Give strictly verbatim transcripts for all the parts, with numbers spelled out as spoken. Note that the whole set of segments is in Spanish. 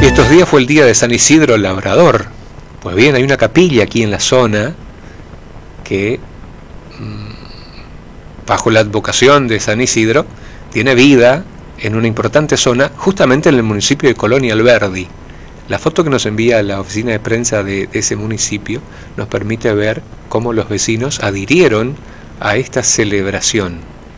Y estos días fue el día de San Isidro Labrador. Pues bien, hay una capilla aquí en la zona que, bajo la advocación de San Isidro, tiene vida en una importante zona, justamente en el municipio de Colonia Alberdi. La foto que nos envía la oficina de prensa de, de ese municipio nos permite ver cómo los vecinos adhirieron a esta celebración.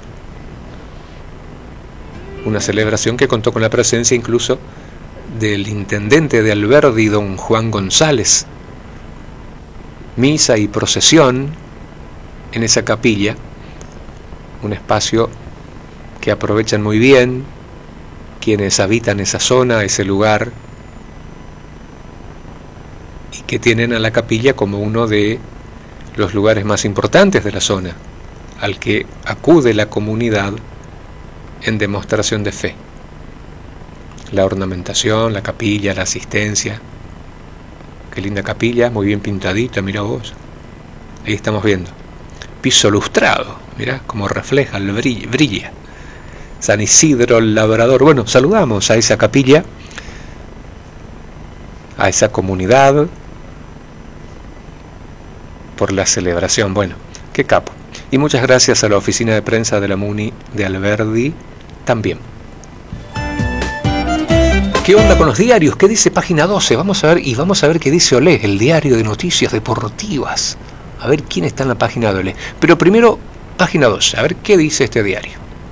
Una celebración que contó con la presencia incluso del intendente de Alberdi, don Juan González. Misa y procesión en esa capilla, un espacio que aprovechan muy bien quienes habitan esa zona, ese lugar, y que tienen a la capilla como uno de los lugares más importantes de la zona, al que acude la comunidad en demostración de fe. La ornamentación, la capilla, la asistencia. Qué linda capilla, muy bien pintadita, mira vos. Ahí estamos viendo. Piso lustrado, mirá cómo refleja, el brilla, brilla. San Isidro Labrador. Bueno, saludamos a esa capilla, a esa comunidad, por la celebración. Bueno, qué capo. Y muchas gracias a la oficina de prensa de la MUNI de Alberdi también. ¿Qué onda con los diarios? ¿Qué dice Página doce? Vamos a ver, y vamos a ver qué dice Olé, el diario de noticias deportivas. A ver quién está en la página de Olé. Pero primero, Página doce, a ver qué dice este diario.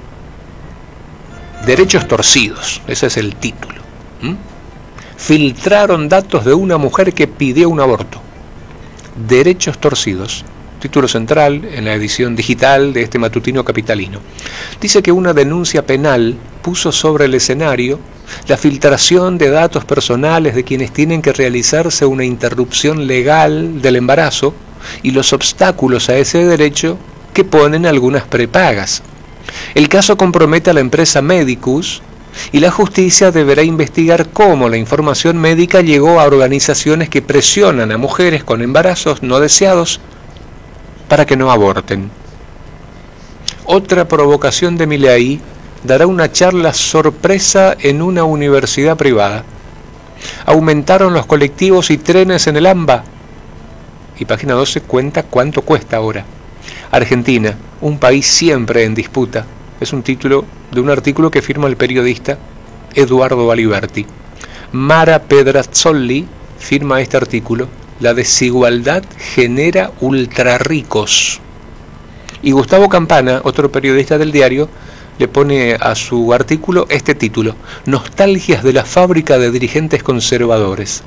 Derechos torcidos, ese es el título. ¿Mm? Filtraron datos de una mujer que pidió un aborto. Derechos torcidos. Título central en la edición digital de este matutino capitalino. Dice que una denuncia penal puso sobre el escenario la filtración de datos personales de quienes tienen que realizarse una interrupción legal del embarazo y los obstáculos a ese derecho que ponen algunas prepagas. El caso compromete a la empresa Medicus y la justicia deberá investigar cómo la información médica llegó a organizaciones que presionan a mujeres con embarazos no deseados para que no aborten. Otra provocación de Milei dará una charla sorpresa en una universidad privada. Aumentaron los colectivos y trenes en el AMBA. Y Página doce cuenta cuánto cuesta ahora. Argentina, un país siempre en disputa. Es un título de un artículo que firma el periodista Eduardo Aliberti. Mara Pedrazzoli firma este artículo. La desigualdad genera ultrarricos. Y Gustavo Campana, otro periodista del diario, le pone a su artículo este título: Nostalgias de la fábrica de dirigentes conservadores.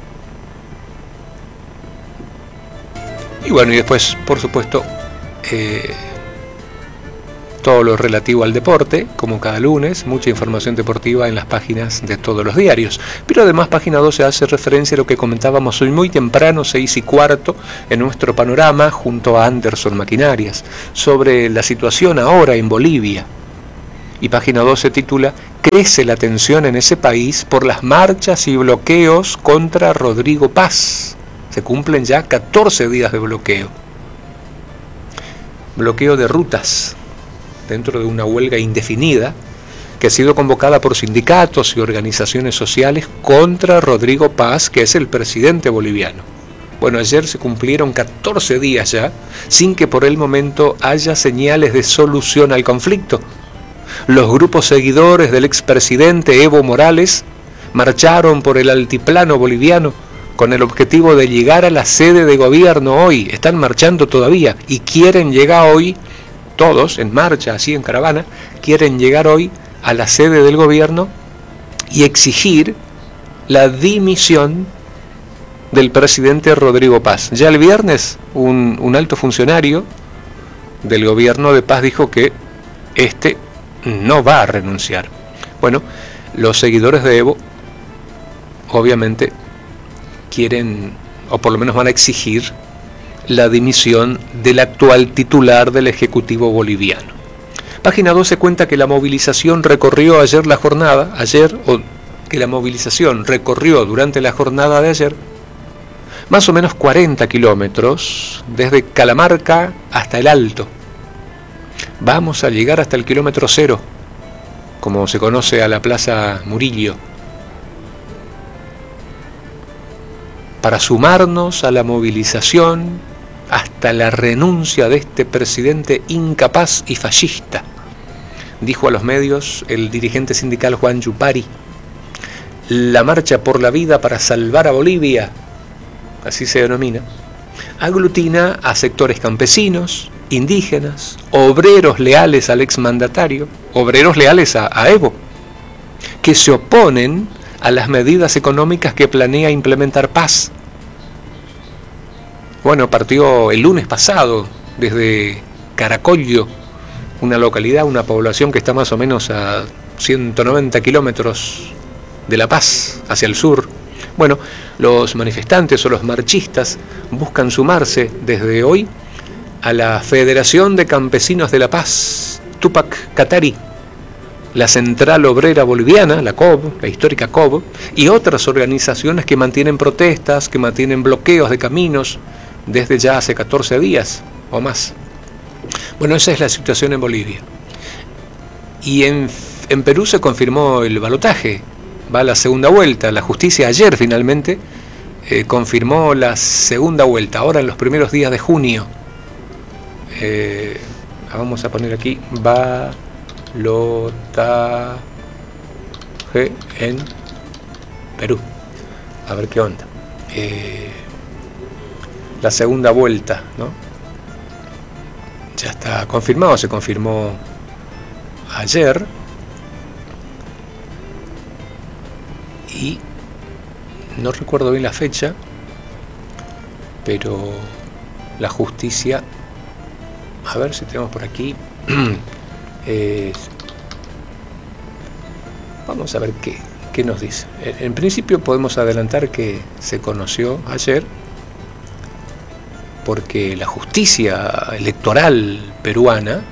Y bueno, y después, por supuesto, eh, todo lo relativo al deporte, como cada lunes, mucha información deportiva en las páginas de todos los diarios. Pero además Página doce hace referencia a lo que comentábamos hoy muy temprano, seis y cuarto, en nuestro panorama, junto a Anderson Maquinarias, sobre la situación ahora en Bolivia. Y Página doce titula: Crece la tensión en ese país por las marchas y bloqueos contra Rodrigo Paz. Se cumplen ya catorce días de bloqueo. Bloqueo de rutas, dentro de una huelga indefinida que ha sido convocada por sindicatos y organizaciones sociales contra Rodrigo Paz, que es el presidente boliviano. Bueno, ayer se cumplieron catorce días ya, sin que por el momento haya señales de solución al conflicto. Los grupos seguidores del expresidente Evo Morales marcharon por el altiplano boliviano con el objetivo de llegar a la sede de gobierno hoy. Están marchando todavía y quieren llegar hoy, todos en marcha, así en caravana, quieren llegar hoy a la sede del gobierno y exigir la dimisión del presidente Rodrigo Paz. Ya el viernes un, un alto funcionario del gobierno de Paz dijo que este no va a renunciar. Bueno, los seguidores de Evo obviamente quieren, o por lo menos van a exigir, la dimisión del actual titular del Ejecutivo boliviano. Página doce cuenta que la movilización recorrió ayer la jornada, ayer, o que la movilización recorrió durante la jornada de ayer, más o menos cuarenta kilómetros, desde Calamarca hasta El Alto. Vamos a llegar hasta el kilómetro cero, como se conoce a la Plaza Murillo. para sumarnos a la movilización hasta la renuncia de este presidente incapaz y fascista, dijo a los medios el dirigente sindical Juan Yupari. La marcha por la vida para salvar a Bolivia, así se denomina, aglutina a sectores campesinos, indígenas, obreros leales al exmandatario, obreros leales a, a Evo, que se oponen a las medidas económicas que planea implementar Paz. Bueno, partió el lunes pasado desde Caracollo, una localidad, una población que está más o menos a ciento noventa kilómetros de La Paz, hacia el sur. Bueno, los manifestantes o los marchistas buscan sumarse desde hoy a la Federación de Campesinos de La Paz, Tupac Katari, la Central Obrera Boliviana, la C O B, la histórica C O B, y otras organizaciones que mantienen protestas, que mantienen bloqueos de caminos desde ya hace catorce días o más. Bueno, esa es la situación en Bolivia. Y en, en Perú se confirmó el balotaje, va a la segunda vuelta. La justicia ayer finalmente eh, confirmó la segunda vuelta, ahora en los primeros días de junio. Eh, vamos a poner aquí balotaje en Perú, a ver qué onda. Eh, la segunda vuelta, ¿no? Ya está confirmado, se confirmó ayer y no recuerdo bien la fecha, pero la justicia, a ver si tenemos por aquí, eh, vamos a ver qué, qué nos dice. En, en principio podemos adelantar que se conoció ayer porque la justicia electoral peruana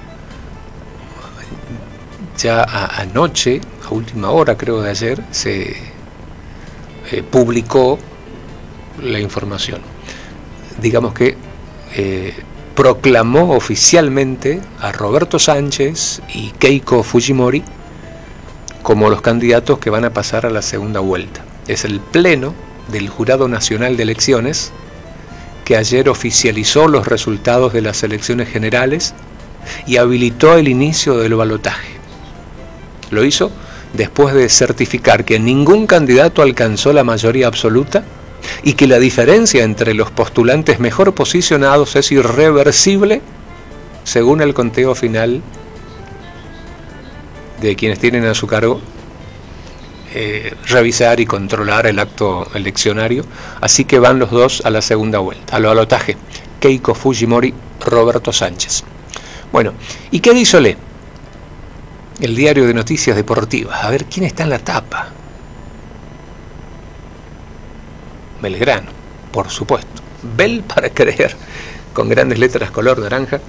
ya a, anoche, a última hora creo de ayer, se eh, publicó la información. Digamos que eh, proclamó oficialmente a Roberto Sánchez y Keiko Fujimori como los candidatos que van a pasar a la segunda vuelta. Es el pleno del Jurado Nacional de Elecciones que ayer oficializó los resultados de las elecciones generales y habilitó el inicio del balotaje. Lo hizo después de certificar que ningún candidato alcanzó la mayoría absoluta y que la diferencia entre los postulantes mejor posicionados es irreversible según el conteo final de quienes tienen a su cargo eh, revisar y controlar el acto eleccionario. Así que van los dos a la segunda vuelta, al balotaje: Keiko Fujimori, Roberto Sánchez. Bueno, ¿y qué dice Olé? El diario de noticias deportivas. A ver quién está en la tapa. Belgrano, por supuesto. Bel para creer, con grandes letras color naranja.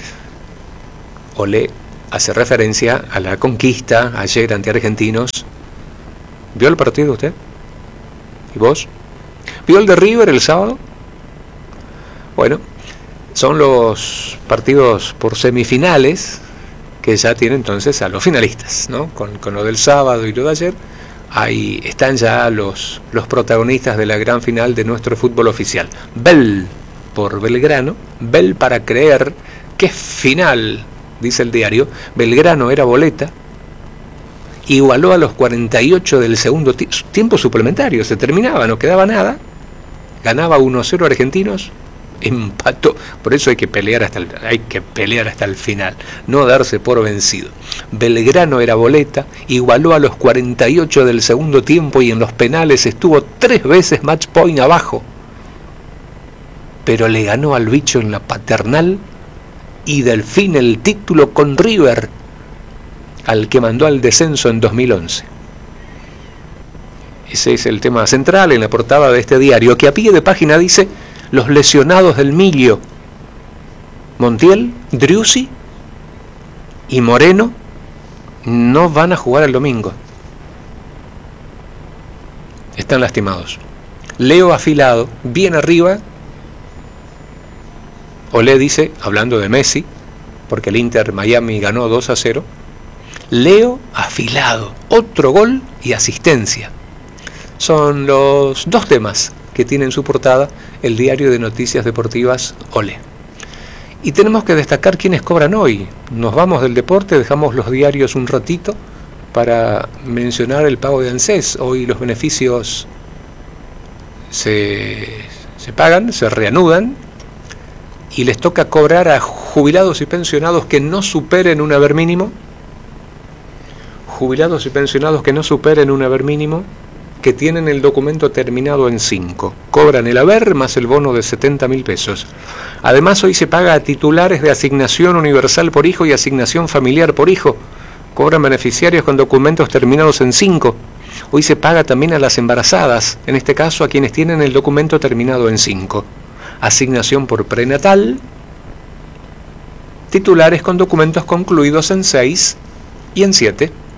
Olé hace referencia a la conquista ayer ante Argentinos. ¿Vio el partido usted? ¿Y vos? ¿Vio el de River el sábado? Bueno, son los partidos por semifinales que ya tienen entonces a los finalistas, ¿no? Con, con lo del sábado y lo de ayer, ahí están ya los, los protagonistas de la gran final de nuestro fútbol oficial. Bel por Belgrano, Bel para creer que es final, dice el diario. Belgrano era boleta, igualó a los cuarenta y ocho del segundo tiempo suplementario, se terminaba, no quedaba nada, ganaba uno cero Argentinos, empató. Por eso hay que pelear hasta el, hay que pelear hasta el final, no darse por vencido. Belgrano era boleta, igualó a los cuarenta y ocho del segundo tiempo y en los penales estuvo tres veces match point abajo, pero le ganó al bicho en la Paternal y del fin el título con River, al que mandó al descenso en dos mil once. Ese es el tema central en la portada de este diario, que a pie de página dice: los lesionados del Millo, Montiel, Driussi y Moreno, no van a jugar el domingo. Están lastimados. Leo afilado, bien arriba. Olé dice, hablando de Messi, porque el Inter Miami ganó dos a cero, Leo afilado, otro gol y asistencia. Son los dos temas que que tiene en su portada el diario de noticias deportivas Olé. Y tenemos que destacar quiénes cobran hoy. Nos vamos del deporte, dejamos los diarios un ratito para mencionar el pago de ANSES. Hoy los beneficios se, se pagan, se reanudan, y les toca cobrar a jubilados y pensionados que no superen un haber mínimo, jubilados y pensionados que no superen un haber mínimo, que tienen el documento terminado en cinco. Cobran el haber más el bono de setenta mil pesos. Además, hoy se paga a titulares de asignación universal por hijo y asignación familiar por hijo. Cobran beneficiarios con documentos terminados en cinco. Hoy se paga también a las embarazadas, en este caso a quienes tienen el documento terminado en cinco. Asignación por prenatal, titulares con documentos concluidos en seis y en siete.